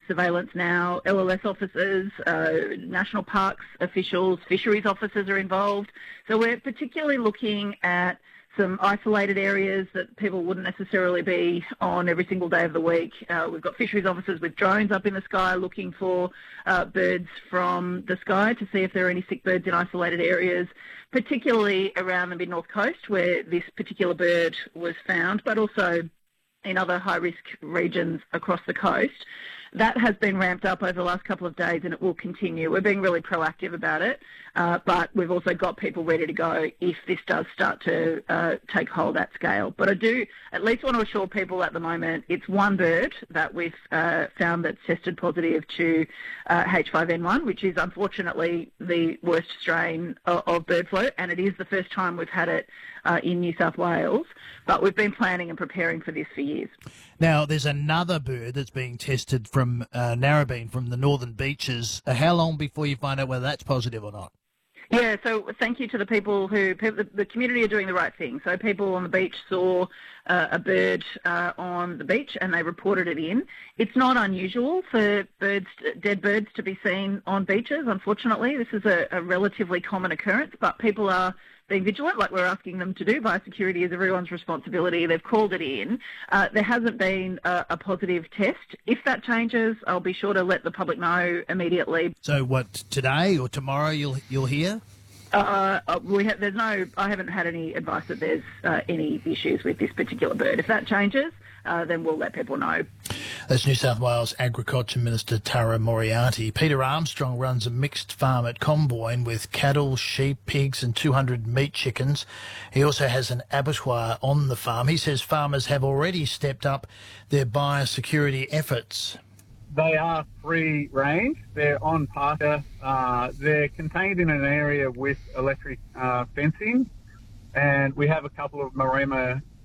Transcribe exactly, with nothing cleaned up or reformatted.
Surveillance Now, L L S officers, uh, national parks officials, fisheries officers are involved. So we're particularly looking at some isolated areas that people wouldn't necessarily be on every single day of the week. Uh, we've got fisheries officers with drones up in the sky looking for uh, birds from the sky to see if there are any sick birds in isolated areas, particularly around the mid-north coast where this particular bird was found, but also in other high-risk regions across the coast. That has been ramped up over the last couple of days and it will continue. We're being really proactive about it, uh, but we've also got people ready to go if this does start to uh, take hold at scale. But I do at least want to assure people at the moment it's one bird that we've uh, found that's tested positive to uh, H five N one, which is unfortunately the worst strain of, of bird flu, and it is the first time we've had it uh, in New South Wales. But we've been planning and preparing for this for years. Now, there's another bird that's being tested from uh, Narrabeen, from the northern beaches. Uh, how long before you find out whether that's positive or not? Yeah, so thank you to the people who, people, the community are doing the right thing. So people on the beach saw uh, a bird uh, on the beach and they reported it in. It's not unusual for birds, dead birds to be seen on beaches, unfortunately. This is a, a relatively common occurrence, but people are being vigilant, like we're asking them to do. Biosecurity is everyone's responsibility. They've called it in. Uh, there hasn't been a, a positive test. If that changes, I'll be sure to let the public know immediately. So what, today or tomorrow you'll you'll hear? Uh, we have, there's no, I haven't had any advice that there's uh, any issues with this particular bird. If that changes, uh, then we'll let people know. That's New South Wales Agriculture Minister Tara Moriarty. Peter Armstrong runs a mixed farm at Comboyne with cattle, sheep, pigs and two hundred meat chickens. He also has an abattoir on the farm. He says farmers have already stepped up their biosecurity efforts. They are free range. They're on pasture. Uh, they're contained in an area with electric uh, fencing, and we have a couple of Maremma